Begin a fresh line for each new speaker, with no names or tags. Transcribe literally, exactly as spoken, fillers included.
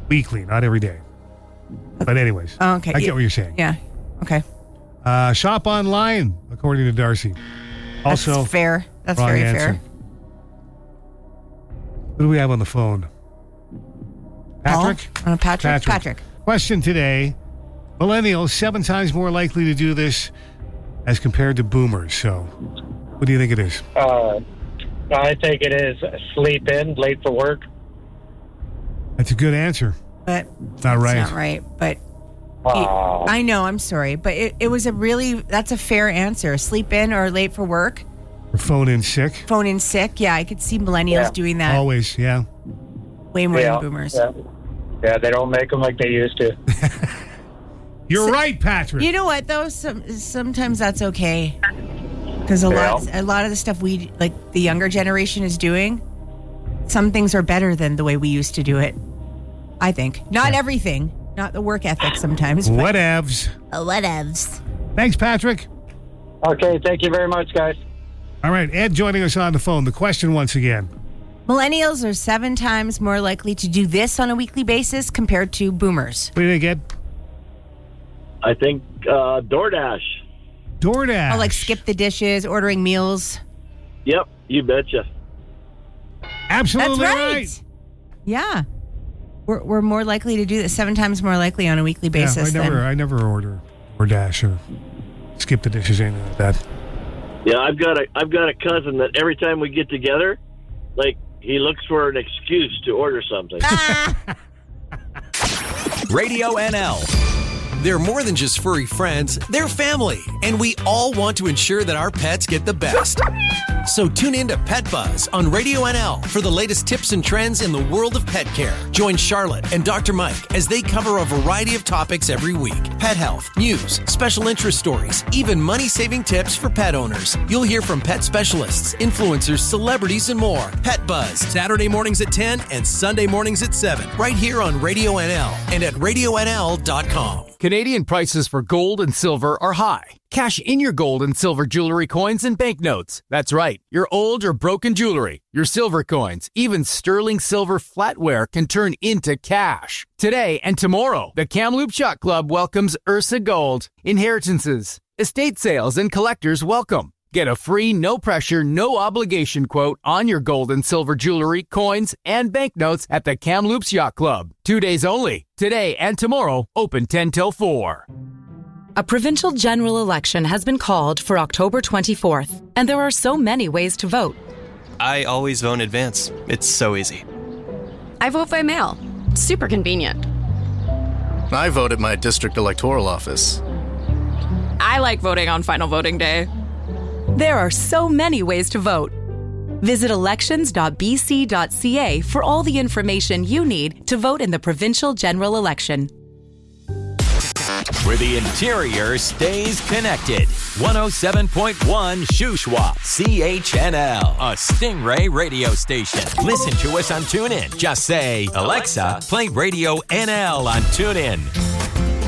weekly, not every day. But anyways,
Oh, okay.
I get what you're saying.
Yeah. Okay.
Uh, shop online, according to Darcy. Also,
That's fair. That's
wrong
very
answer.
fair.
Who do we have on the phone? Patrick?
Paul? Uh, Patrick? Patrick.
Question today. Millennials, seven times more likely to do this as compared to boomers. So, what do you think it is?
Uh, I think it is sleep in, late for work.
That's a good answer.
But
Not right.
It's not right. But
Uh,
I know, I'm sorry. But it, it was a really, that's a fair answer. Sleep in or late for work.
Or phone in sick.
Phone in sick. Yeah, I could see millennials
Yeah.
doing that
Always, yeah.
way more
yeah,
than boomers.
Yeah. yeah, they don't make them like they used to.
You're
So-
right, Patrick.
You know what though? Some sometimes that's okay because a
Yeah.
lot a lot of the stuff we like the younger generation is doing. Some things are better than the way we used to do it. I think not everything, not the work ethic sometimes. But
Whatevs.
uh, whatevs.
Thanks, Patrick.
Okay, thank you very much, guys.
All right, Ed joining us on the phone. The question once again.
Millennials are seven times more likely to do this on a weekly basis compared to boomers.
What do you think, Ed?
I think uh, DoorDash.
DoorDash.
Oh, like skip the dishes, ordering meals.
Yep, you betcha.
Absolutely
That's right.
right.
Yeah. We're, we're more likely to do this, seven times more likely on a weekly basis.
Yeah, I never,
than,
I never order DoorDash or skip the dishes, anything like that.
Yeah, I've got a I've got a cousin that every time we get together, like he looks for an excuse to order something.
Radio N L. They're more than just furry friends, they're family, and we all want to ensure that our pets get the best. So tune in to Pet Buzz on Radio N L for the latest tips and trends in the world of pet care. Join Charlotte and Doctor Mike as they cover a variety of topics every week. Pet health, news, special interest stories, even money-saving tips for pet owners. You'll hear from pet specialists, influencers, celebrities, and more. Pet Buzz, Saturday mornings at ten and Sunday mornings at seven, right here on Radio N L and at radio n l dot com.
Canadian prices for gold and silver are high. Cash in your gold and silver jewelry coins and banknotes. That's right. Your old or broken jewelry, your silver coins, even sterling silver flatware can turn into cash. Today and tomorrow, the Kamloops Yacht Club welcomes Ursa Gold. Inheritances, estate sales, and collectors welcome. Get a free, no-pressure, no-obligation quote on your gold and silver jewelry, coins, and banknotes at the Kamloops Yacht Club. Two days only. Today and tomorrow, open ten till four.
A provincial general election has been called for October twenty-fourth, and there are so many ways to vote.
I always vote in advance. It's so easy.
I vote by mail. Super convenient.
I vote at my district electoral office.
I like voting on final voting day.
There are so many ways to vote. Visit elections dot b c dot c a for all the information you need to vote in the provincial general election.
Where the interior stays connected. one oh seven point one Shuswap, C H N L, a Stingray radio station. Listen to us on TuneIn. Just say, Alexa, play Radio N L on TuneIn.